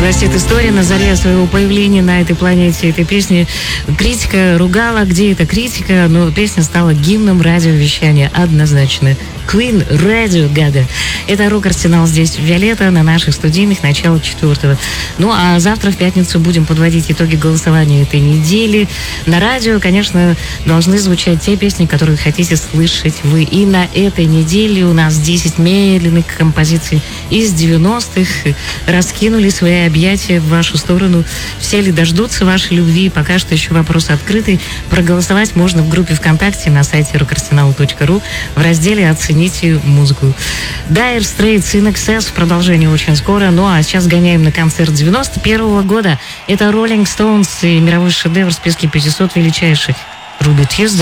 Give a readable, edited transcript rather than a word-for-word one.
Гласит история, на заре своего появления на этой планете этой песни критика ругала, где эта критика, но песня стала гимном радиовещания однозначно. Queen Radio Gaga. Это рок-арсенал здесь Виолетта на наших студийных, начало 4-го. Ну а завтра в пятницу будем подводить итоги голосования этой недели. На радио, конечно, должны звучать те песни, которые хотите слышать вы. И на этой неделе у нас 10 медленных композиций из 90-х раскинули свои объятия в вашу сторону. Все ли дождутся вашей любви? Пока что еще вопрос открытый. Проголосовать можно в группе ВКонтакте на сайте rockarsenal.ru в разделе «Оцените музыку». Dire Straits in Excess в продолжении очень скоро. Ну а сейчас гоняем на концерт 91-го года. Это Rolling Stones и мировой шедевр в списке 500 величайших. Ruby Tuesday.